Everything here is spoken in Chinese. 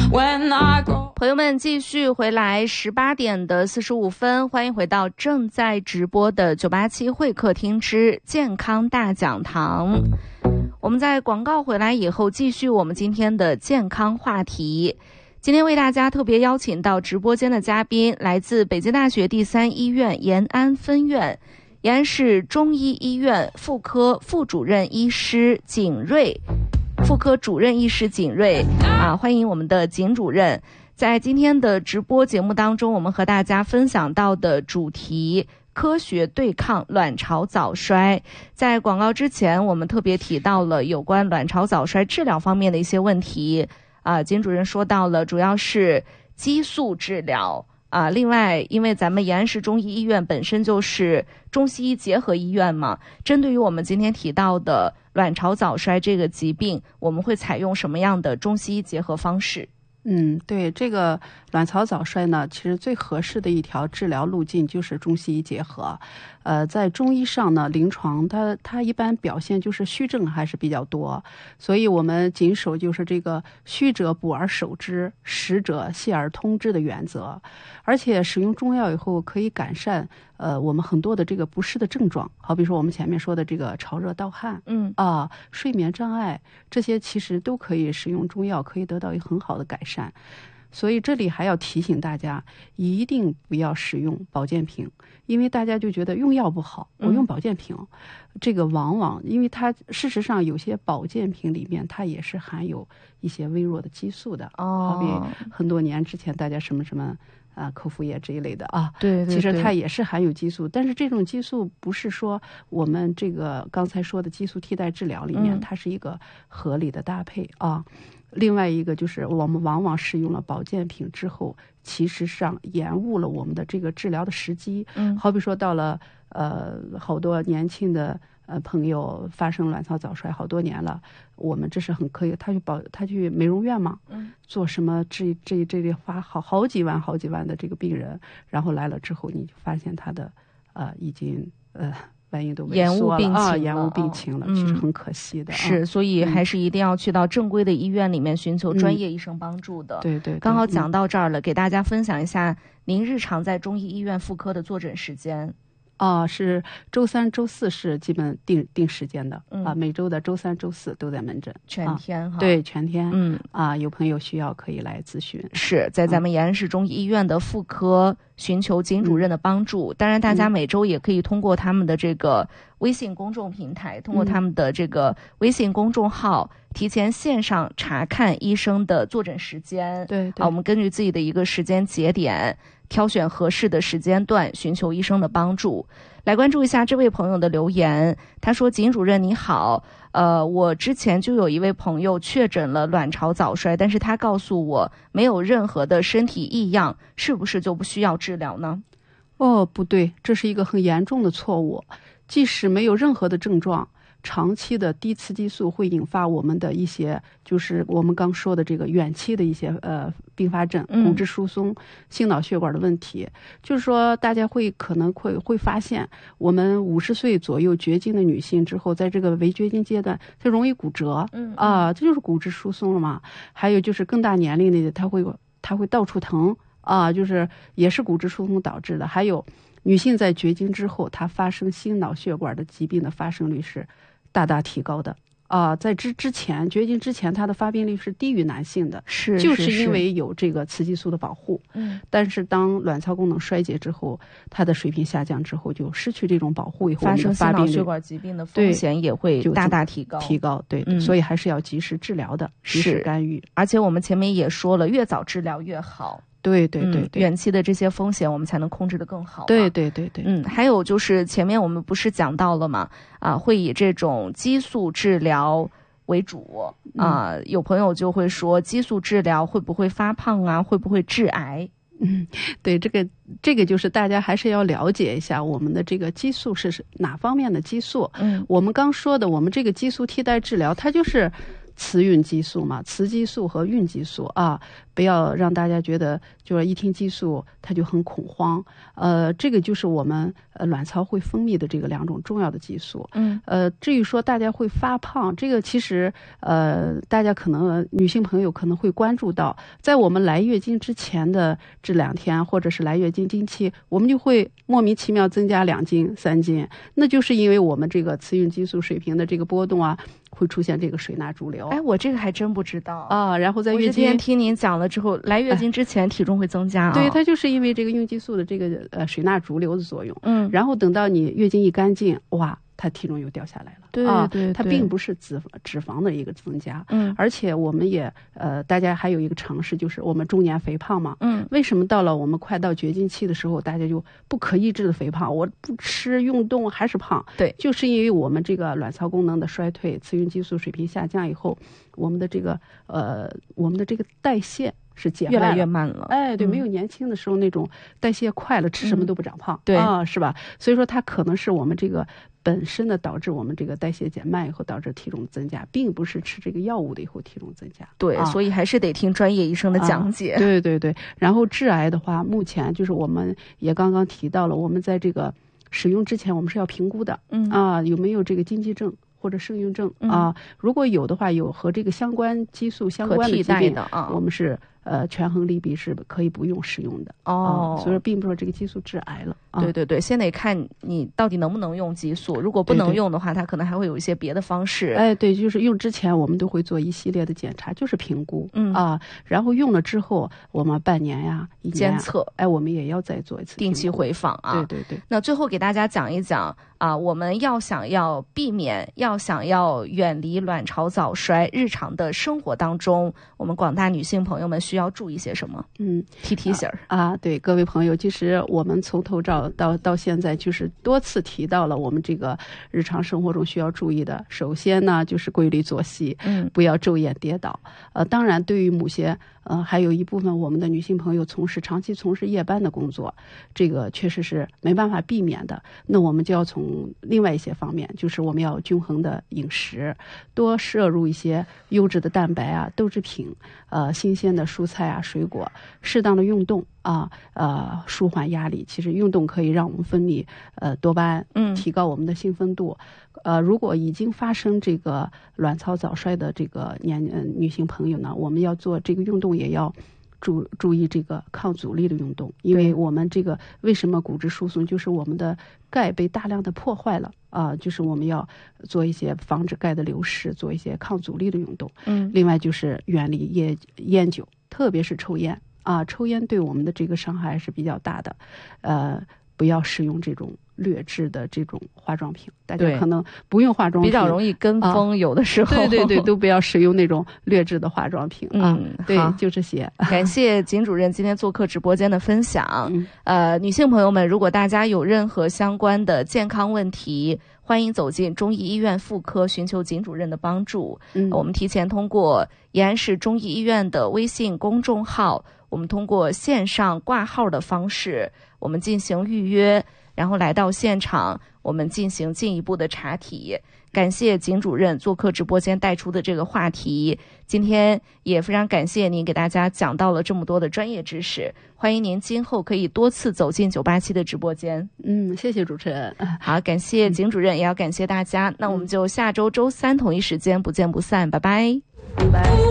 朋友们，继续回来18点的45分，欢迎回到正在直播的987会客厅之健康大讲堂。我们在广告回来以后，继续我们今天的健康话题。今天为大家特别邀请到直播间的嘉宾，来自北京大学第3医院延安分院延安市中医医院妇科副主任医师景瑞，妇科主任医师景瑞欢迎我们的景主任。在今天的直播节目当中，我们和大家分享到的主题科学对抗卵巢早衰。在广告之前，我们特别提到了有关卵巢早衰治疗方面的一些问题景主任说到了主要是激素治疗另外因为咱们延安市中医医院本身就是中西医结合医院嘛，针对于我们今天提到的卵巢早衰这个疾病，我们会采用什么样的中西医结合方式？ 对，这个卵巢早衰呢，其实最合适的一条治疗路径就是中西医结合。在中医上呢，临床它一般表现就是虚症还是比较多，所以我们谨守就是这个虚者补而守之，实者泻而通之的原则。而且使用中药以后可以改善我们很多的这个不适的症状，好比说我们前面说的这个潮热盗汗，睡眠障碍，这些其实都可以使用中药可以得到一个很好的改善。所以这里还要提醒大家，一定不要使用保健品，因为大家就觉得用药不好，我用保健品，这个往往因为它事实上有些保健品里面它也是含有一些微弱的激素的，好比很多年之前大家什么口服液这一类的对， 其实它也是含有激素，但是这种激素不是说我们这个刚才说的激素替代治疗里面它是一个合理的搭配另外一个就是我们往往使用了保健品之后，其实上延误了我们的这个治疗的时机。好比说到了好多年轻的朋友发生卵巢早衰好多年了，我们这是很可以，他去美容院嘛，做什么这花好几万的这个病人，然后来了之后，你就发现他的已经万一都萎缩了延误病情了，其实很可惜的。 是，所以还是一定要去到正规的医院里面寻求专业医生帮助的。 对， 刚好讲到这儿了，给大家分享一下您日常在中医医院妇科的坐诊时间。 是周3、周4是基本定时间的每周的周3、周4都在门诊， 全天对，全天。有朋友需要可以来咨询。 是在咱们延安市中医医院的妇科寻求景主任的帮助。当然，大家每周也可以通过他们的这个微信公众平台，通过他们的这个微信公众号，提前线上查看医生的坐诊时间。 对， 我们根据自己的一个时间节点，挑选合适的时间段，寻求医生的帮助。来关注一下这位朋友的留言，他说：景主任你好，我之前就有一位朋友确诊了卵巢早衰，但是他告诉我没有任何的身体异样，是不是就不需要治疗呢？ 不对，这是一个很严重的错误。即使没有任何的症状，长期的低雌激素会引发我们的一些，就是我们刚说的这个远期的一些并发症，骨质疏松、心脑血管的问题。就是说大家可能会发现，我们50岁左右绝经的女性之后，在这个围绝经阶段，她容易骨折，这就是骨质疏松了嘛。还有就是更大年龄的，她会到处疼就是也是骨质疏松导致的。还有女性在绝经之后，她发生心脑血管的疾病的发生率是大大提高的在之前绝经之前，她的发病率是低于男性的，就是因为有这个雌激素的保护。但是当卵巢功能衰竭之后，它的水平下降之后，就失去这种保护以后， 发生心脑血管疾病的风险也会大大提高。 对，所以还是要及时治疗的，及时干预。 而且我们前面也说了，越早治疗越好。 对， 远期的这些风险我们才能控制得更好。 对。 还有就是前面我们不是讲到了吗？会以这种激素治疗为主有朋友就会说，激素治疗会不会发胖会不会致癌？ 对，这个就是大家还是要了解一下我们的这个激素是哪方面的激素。我们刚说的，我们这个激素替代治疗，它就是雌孕激素嘛，雌激素和孕激素啊，不要让大家觉得就是一听激素他就很恐慌。这个就是我们卵巢会分泌的这个2种重要的激素。至于说大家会发胖，这个其实大家可能女性朋友可能会关注到，在我们来月经之前的这2天，或者是来月经经期，我们就会莫名其妙增加2斤3斤，那就是因为我们这个雌孕激素水平的这个波动啊，会出现这个水钠潴留。 哎，我这个还真不知道啊。然后在月经， 我今天听您讲了之后，来月经之前体重会增加啊。 对，它就是因为这个孕激素的这个水钠潴留的作用。然后等到你月经一干净，哇，它体重又掉下来了。 对， 它并不是脂肪的一个增加。而且我们也大家还有一个常识，就是我们中年肥胖嘛。为什么到了我们快到绝经期的时候，大家就不可抑制的肥胖？我不吃运动还是胖。 对， 就是因为我们这个卵巢功能的衰退，雌孕激素水平下降以后，我们的这个代谢是减慢了， 越来越慢了。 哎，对，没有年轻的时候那种代谢快了，吃什么都不长胖。 对啊，是吧？所以说它可能是我们这个本身的导致我们这个代谢减慢以后导致体重增加，并不是吃这个药物的以后体重增加。 对，所以还是得听专业医生的讲解。 对。然后致癌的话，目前就是我们也刚刚提到了，我们在这个使用之前我们是要评估的。有没有这个禁忌症或者肾孕症啊？如果有的话，有和这个相关激素相关的疾病的啊，我们是权衡利弊，是可以不用使用的。所以说并不是说这个激素致癌了。 对，先得看你到底能不能用激素，如果不能用的话，它可能还会有一些别的方式。 哎，对，就是用之前我们都会做一系列的检查，就是评估。然后用了之后，我们半年呀、1年监测， 我们也要再做一次定期回访啊。 对。 那最后给大家讲一讲啊，我们想要避免，想要远离卵巢早衰，日常的生活当中，我们广大女性朋友们需要注意些什么？提醒对各位朋友，其实我们从头到现在，就是多次提到了我们这个日常生活中需要注意的。首先呢，就是规律作息，不要昼夜跌倒。当然，对于某些还有一部分我们的女性朋友长期从事夜班的工作，这个确实是没办法避免的。那我们就要从另外一些方面，就是我们要均衡的饮食，多摄入一些优质的蛋白啊、豆制品，新鲜的蔬菜啊、水果，适当的运动舒缓压力。其实运动可以让我们分泌多巴胺，提高我们的兴奋度。如果已经发生这个卵巢早衰的这个女性朋友呢，我们要做这个运动也要注意这个抗阻力的运动，因为我们这个为什么骨质疏松，就是我们的钙被大量的破坏了就是我们要做一些防止钙的流失，做一些抗阻力的运动。另外就是远离烟酒，特别是抽烟抽烟对我们的这个伤害是比较大的。不要使用这种劣质的这种化妆品，大家可能不用化妆品， 比较容易跟风，有的时候。 对，都不要使用那种劣质的化妆品对，就这些。 感谢景主任今天做客直播间的分享。女性朋友们，如果大家有任何相关的健康问题，欢迎走进中医医院妇科，寻求景主任的帮助。我们提前通过延安市中医医院的微信公众号，我们通过线上挂号的方式，我们进行预约，然后来到现场，我们进行进一步的查体。感谢景主任做客直播间带出的这个话题，今天也非常感谢您给大家讲到了这么多的专业知识，欢迎您今后可以多次走进987的直播间。 谢谢主持人。 好，感谢景主任，也要感谢大家。那我们就下周周3同一时间不见不散，拜拜。 拜拜。